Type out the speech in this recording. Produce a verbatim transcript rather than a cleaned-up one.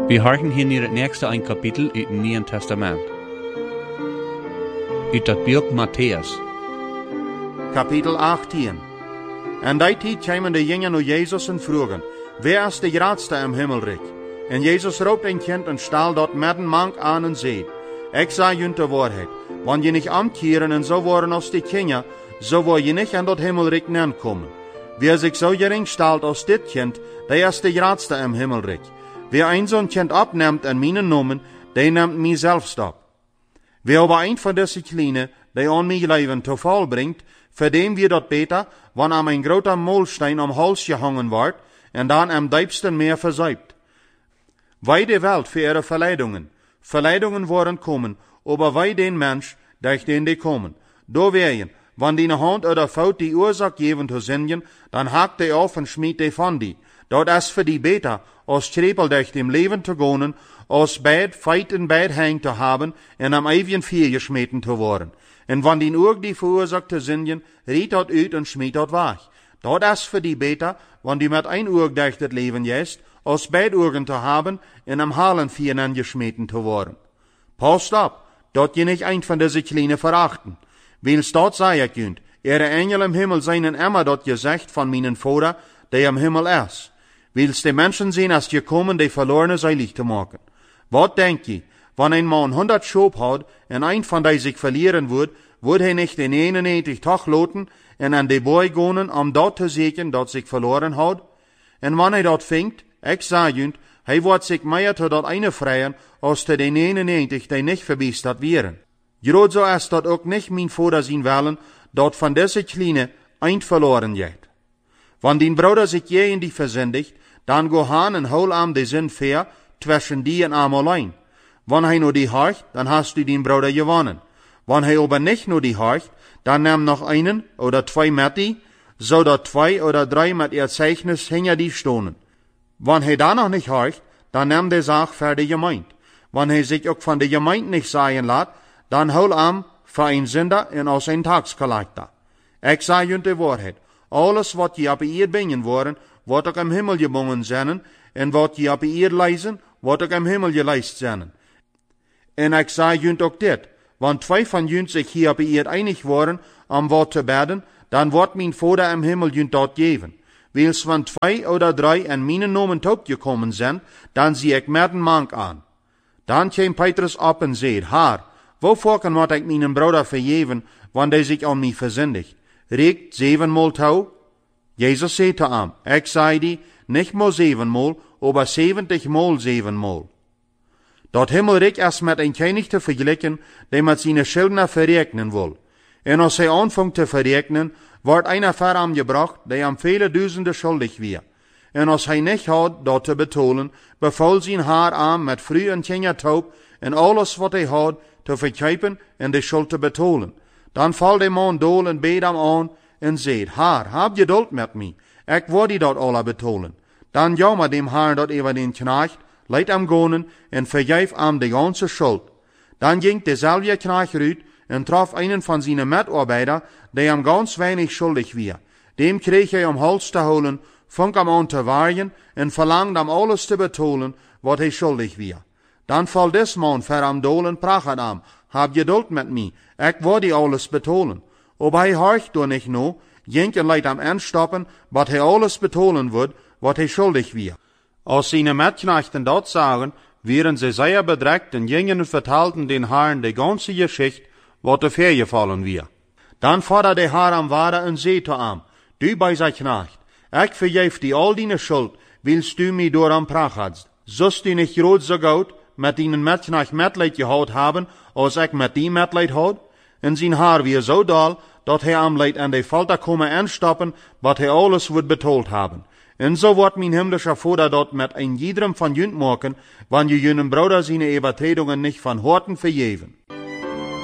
We harken hier naar het nächste een kapitel uit het Nieuwe Testament. Uit dat boek Matthäus. Kapitel achttien. En die tijd kwamen de jongen naar Jezus en vroegen, wer is de grootste im Himmelrijk? En Jezus roept een kind en staal dat met een mank aan en zei, ik zei jullie de waarheid, wanneer je niet omkeren en zo worden als die kinderen, zo word je niet aan dat Himmelrijk komen. Wie zich zo gering stelt als dit kind, die is de grootste im Himmelrijk. Wie een zo'n kind opneemt en mijn noemen, die neemt mij zelfs op. Wie aber een van deze kleine, die aan mij leven te val brengt, verdien we dat beter, wanneer am een grote molsteen om hals gehangen wordt, en dan am diepsten meer verzuipt. Wij de wereld voor ihre verleidingen. Verleidingen worden komen, aber wij den mens, durch den die komen. Door weeën, wanneer die hand oder fout die oorzaak geven te zenden, dan haakt hij af en schmiet hij van die. Dat is voor die beter, als schreepel durch dem leven te gaan, als beid feit en beid hang te hebben en am eeuwigen vuur gesmeten te worden. En wanneer die oog die veroorzaakt te zenden, riet dat uit en schmiet dat weg. Dat is voor die beter, wanneer die met een oog durch het leven jest, als beid ogen te hebben en am halen vuur gesmeten te worden. Pas op, dat je niet een van deze kleine verachten. Wils dat zei ik junt, ihre engel im Himmel zijn en immer dat je zegt van mijn Vader, die im Himmel is. Wils de mensen zien als je komen die verlorene zeilig te maken. Wat denk je, wanneer een man honderd schoop houdt en een van die zich verlieren wordt, wordt hij niet de eenennegentig toch loten en aan de boy gaan om dat te zeker dat zich verloren houdt? En wanneer hij dat vindt, ik zei junt, hij wordt zich meer tot dat ene vrijen als te de eenennegentig die niet verbisterd werden. Groot zo is dat ook niet mijn Vader zien willen, dat van deze kleine eind verloren gaat. Wanneer die broeder zich je in die verzendigt, dan go han en hol am de zin ver tussen die en am alleen. Wanneer hij nou die hargt, dan hast du die broeder gewonnen. Wanneer hij aber niet nou die hargt, dan neem nog einen oder twee met die, zodat twee oder drie met ihr zeichnis hinter die stonen. Wanneer hij dan nog niet hargt, dan neem de zaak voor de gemeente. Wanneer hij zich ook van de gemeente niet zeggen laat, dan hol am voor een zinder en als een taxcollector. Ik zei jullie de waarheid. Alles wat je op eer brengen worden, wordt ook im Himmel gebonden zijn, en wat je op eer lezen, wordt ook im Himmel geleist zijn. En ik zei jullie ook dit, want twee van jullie zich hier op eer einig worden om wat te bidden, dan wordt mijn Vader im Himmel jullie dat geven. Wils van twee oder drie en mijn nomen opgekomen zijn, dan zie ik met een mank aan. Dan kwam Petrus op en zei, Haar, waarvoor kan wat ik mijn broeder vergeven, wanneer hij zich aan mij verzendigt? Reekt zevenmaal touw? Jezus zei te hem, ik zei die, niet maar zevenmaal, maar zeventigmaal zevenmaal. Dat Himmelrijk is met een koning te vergelijken, die met zijn schulden verrekenen wil. En als hij aanvangt te verrekenen, wordt einer voor hem gebracht, die hem vele duizenden schuldig weer. En als hij niet had dat te betalen, beval zijn haar aan met vrij en kindertaup en alles wat hij had te verkrijpen en de schuld te betalen. Dan valt de man dool en beet hem aan en zegt, Haar, heb geduld met mij, ik wil die dat alle betalen. Dan jammer dem haar dat even den knecht, leidt hem gaan en vergeef hem de ganze schuld. Dan ging dezelfde knecht uit en trof einen van zijn medarbeiter, die hem ganz weinig schuldig weer. Dem kreeg hij om hals te houden, vang hem aan te waaien en verlangde hem alles te betalen wat hij schuldig weer. Dan valt des man voor hem dool en pracht hem, heb geduld met mij, ik wil die alles betalen. Ob hij horcht door niet nou, ging en leidt hem aanstoppen, wat hij alles betalen wordt, wat hij schuldig weer. Als zijn metknechten dat zagen, werden ze zeer bedrekt en gingen en vertelden den Herrn de ganze geschicht, wat er voorgevallen weer. Dan vader de Herr hem waarde en zei te hem, du bij zijn knecht, ik vergeef die al die schuld, wilst du mij door hem pracht. Zust du niet groot zo goud, met die metknecht medleid gehoud hebben, als ik met die medleid houd? En zijn haar weer zo dal, dat hij hem leidt en de folter komen aanstappen, wat hij alles wordt betaald hebben. En zo wordt mijn himmlische Vader dat met een iedereen van jullie maken, wanneer jullie broeder zijn overtredingen niet van horten vergeven.